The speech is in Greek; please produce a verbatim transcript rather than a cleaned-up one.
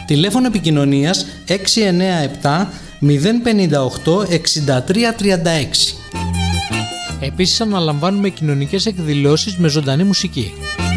Τηλέφωνο επικοινωνίας έξι εννιά επτά μηδέν πέντε οκτώ εξήντα τρία τριάντα έξι. Επίσης αναλαμβάνουμε κοινωνικές εκδηλώσεις με ζωντανή μουσική.